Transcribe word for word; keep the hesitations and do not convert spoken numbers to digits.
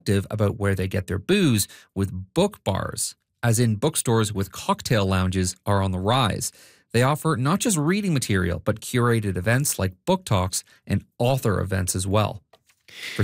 about where they get their booze, with book bars, as in bookstores with cocktail lounges, are on the rise. They offer not just reading material, but curated events like book talks and author events as well. For